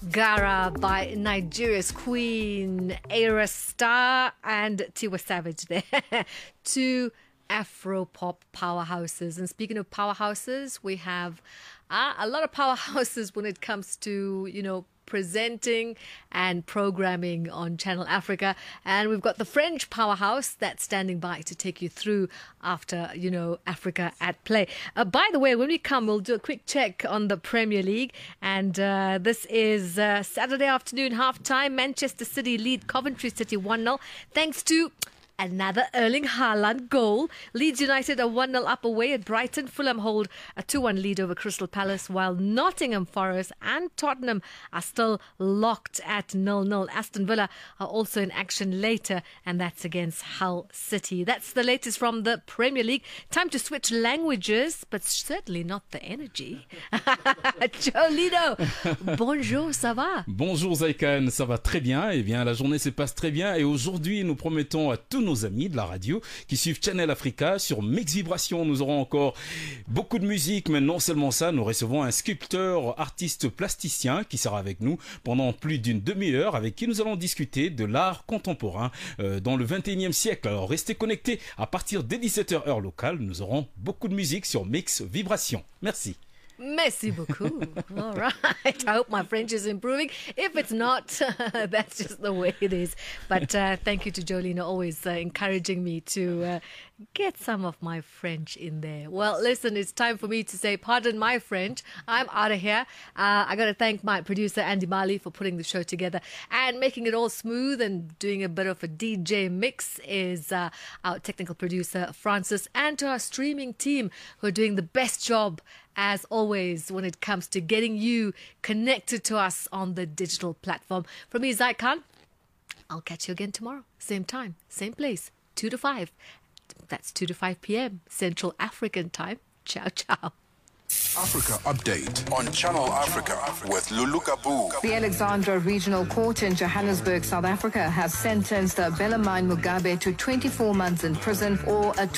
Gara by Nigeria's Queen, Ayra Starr and Tiwa Savage there. Two Afro-pop powerhouses. And speaking of powerhouses, we have a lot of powerhouses when it comes to, presenting and programming on Channel Africa. And we've got the French powerhouse that's standing by to take you through after, Africa at Play. By the way, when we come, we'll do a quick check on the Premier League. And this is Saturday afternoon, half-time. Manchester City lead Coventry City 1-0. Thanks to another Erling Haaland goal. Leeds United are 1-0 up away at Brighton. Fulham hold a 2-1 lead over Crystal Palace, while Nottingham Forest and Tottenham are still locked at 0-0. Aston Villa are also in action later, and that's against Hull City. That's the latest from the Premier League. Time to switch languages, but certainly not the energy. Jolino, bonjour, ça va? Bonjour Zaïkan, ça va très bien. Eh bien, la journée se passe très bien et aujourd'hui, nous promettons à tous nos amis de la radio qui suivent Channel Africa sur Mix Vibration. Nous aurons encore beaucoup de musique, mais non seulement ça, nous recevons un sculpteur, artiste plasticien qui sera avec nous pendant plus d'une demi-heure, avec qui nous allons discuter de l'art contemporain dans le 21e siècle. Alors restez connectés, à partir des 17h heure locale, nous aurons beaucoup de musique sur Mix Vibration. Merci. Merci beaucoup. All right. I hope my French is improving. If it's not, that's just the way it is. But thank you to Jolina, always encouraging me to get some of my French in there. Well, listen, it's time for me to say, pardon my French. I'm out of here. I got to thank my producer, Andy Marley, for putting the show together and making it all smooth and doing a bit of a DJ mix is our technical producer, Francis, and to our streaming team who are doing the best job as always, when it comes to getting you connected to us on the digital platform. From me, Zai Khan, I'll catch you again tomorrow. Same time, same place, 2 to 5. That's 2 to 5 p.m. Central African time. Ciao, ciao. Africa Update on Channel Africa with Lulu Kabu. The Alexandra Regional Court in Johannesburg, South Africa, has sentenced Bellarmine Mugabe to 24 months in prison or a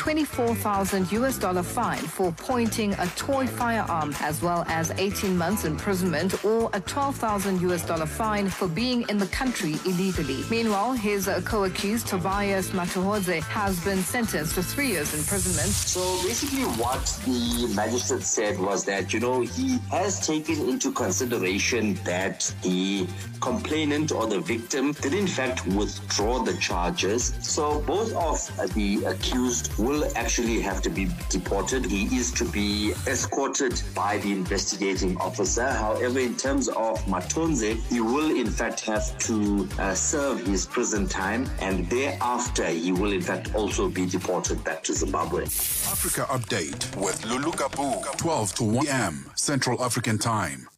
$24,000 fine for pointing a toy firearm, as well as 18 months imprisonment or a $12,000 fine for being in the country illegally. Meanwhile, his co-accused Tobias Matuhodze has been sentenced to 3 years imprisonment. So basically what the magistrate said was that, he has taken into consideration that the complainant or the victim did in fact withdraw the charges. So both of the accused will actually have to be deported. He is to be escorted by the investigating officer. However, in terms of Matonze, he will in fact have to serve his prison time, and thereafter he will in fact also be deported back to Zimbabwe. Africa Update with Lulu Kabu, 12 to 1 p.m. Central African Time.